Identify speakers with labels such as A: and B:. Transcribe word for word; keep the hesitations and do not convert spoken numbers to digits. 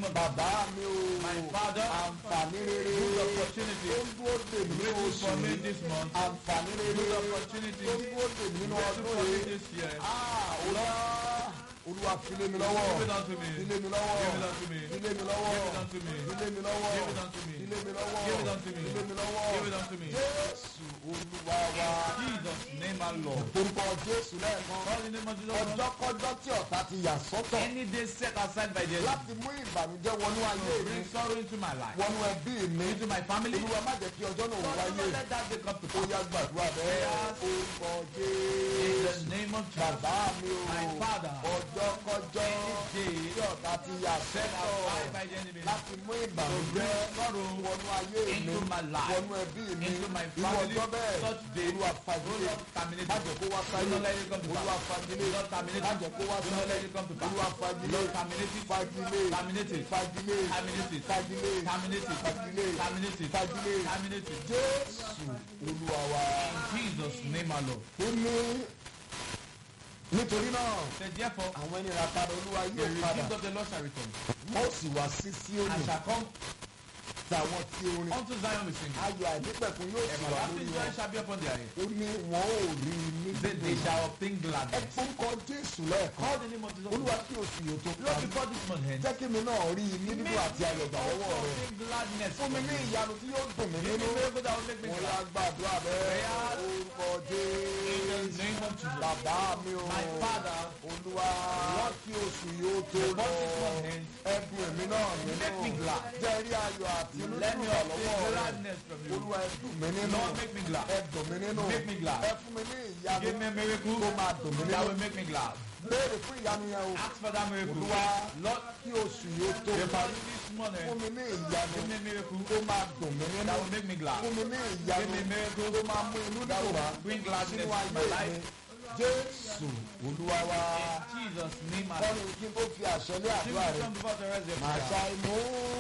A: of
B: bàbá mi o
A: my Father,
B: àǹfààní rere
A: good opportunity
B: tó ń dúró dè mí nínú
A: waiting
B: oṣù
A: for me
B: yìí
A: this month,
B: àǹfààní rere
A: good
B: tó
A: opportunity
B: ń dúró dè mí nínú
A: waiting
B: ọdún
A: for me
B: yìí
A: this year.
B: ah olúwa olúwa file mi lọ́wọ́
A: Give it unto me.
B: file mi lọ́wọ́
A: Give it unto me.
B: file mi lọ́wọ́
A: Give it unto me.
B: file mi lọ́wọ́
A: Give it unto me.
B: file mi lọ́wọ́
A: Give it unto me.
B: file mi lọ́wọ́
A: Give it unto me.
B: Jésù olúwa wa
A: Jesus' name and Lord.
B: orúkọ Jésù lẹ́ẹ̀kan
A: Call in the name of Jesus.
B: ọjọ́kọ́jọ́ tí ọ̀tá ti yà sọ́tọ̀
A: Any day set aside by the enemy
B: láti mú ìbànújẹ́ wọnú ayé
A: to
B: mi
A: bring sorrow into my life,
B: wọnú ẹbí mi
A: into my family.
B: olúwa má jẹ́ kí ọjọ́ náà
A: Lord,
B: wáyé
A: don't let that day come to
B: ó
A: pass.
B: yá gbàdúrà bẹ́ẹ̀ orúkọ
A: In the
B: Jésù
A: name of Jesus.
B: bàbá mi o
A: My Father.
B: ọjọ́kọ́jọ́
A: Day
B: tí ọ̀tá ti yà
A: set
B: sọ́tọ̀
A: aside by the enemy
B: láti mú
A: to
B: ìbànújẹ́
A: bring sorrow
B: wọnú ayé mi
A: into my life,
B: wọnú ẹbí mi
A: into my
B: irú
A: family.
B: ọjọ́ bẹ́ẹ̀
A: Such day,
B: olúwa
A: do
B: fagilé
A: not terminate
B: má
A: it.
B: jẹ́ kó wá
A: Do
B: sáyé
A: not let it come to
B: olúwa
A: pass.
B: fagilé
A: Do not terminate
B: má
A: it.
B: jẹ́ kó wá
A: Do not
B: sáyé
A: let it come to pass.
B: olúwa fagilé
A: Do not terminate it.
B: fagilé
A: Terminate it.
B: fagilé
A: Terminate it.
B: fagilé
A: Terminate it.
B: fagilé
A: Terminate it.
B: fagilé
A: Terminate it.
B: Jésù olúwa wa.
A: In Jesus' name our Lord.
B: ó ní nítorí náà
A: Say therefore,
B: àwọn ẹni ìràpadà olúwa
A: the
B: yóò padà
A: redeemed of the Lord shall return,
B: wọ́n ó sì wá sí Síónì
A: and shall come
B: tàwọn tí orin
A: unto Zion with singing.
B: ayọ̀ àìnípẹ̀kun yóò sì wà
A: Everlasting
B: lórí
A: joy
B: wọn
A: shall be upon their head.
B: ó ní wọn ò rí i ní
A: They, they
B: gbígbó
A: shall obtain
B: ẹ
A: gladness.
B: fúnkọ Jésù lẹ́ẹ̀kan
A: Call the name of Jesus.
B: olúwa kí oṣù yóò tó
A: Lord,
B: parí
A: before this month ends,
B: jẹ́ kí mi náà rí i ní dídùn àti ayọ̀ gbà lọ́wọ́
A: also
B: rẹ
A: obtain gladness.
B: fún mi ní ìyanu tí yóò dùn mí
A: Give me
B: nínú
A: miracle that will make me
B: wọn
A: glad.
B: yá gbàdúrà bẹ́ẹ̀ orúkọ
A: In the
B: Jésù
A: name of Jesus.
B: bàbá mi o
A: My Father,
B: olúwa kí oṣù yóò tó lọ
A: before this month ends,
B: ẹdùn èmi náà
A: make me
B: nínú
A: glad.
B: jẹ́ rí ayọ̀ àti inú
A: Let
B: dídùn
A: me
B: gbà
A: obtain
B: lọ́wọ́ rẹ
A: gladness from you.
B: olúwa ẹdùn mi nínú
A: Lord, make me glad.
B: ẹdùn mi nínú
A: Make me glad.
B: ẹ fún mi ní ìyanu
A: Give me a miracle
B: tó máa dùn mí
A: that
B: nínú
A: will make me glad.
B: béèrè fún ìyanu yẹn o
A: Ask for that miracle.
B: olúwa
A: Lord,
B: kí oṣù yóò tó
A: before
B: parí
A: this
B: fún
A: morning,
B: mi ní ìyanu
A: give me a miracle
B: tó máa dùn mí nínú
A: that will make me glad.
B: fún mi ní
A: Give
B: ìyanu
A: me a miracle
B: tó máa mú inú
A: that
B: dùn wá
A: will bring gladness
B: sínú
A: in my
B: ayé mi
A: life.
B: Jésù olúwa wa
A: In Jesus' name, I
B: kọ́ni kí n tó fi àṣẹ lé
A: Sing
B: àdúrà
A: the
B: rẹ
A: song before the rest of the
B: màá
A: prayer.
B: ṣàìmú.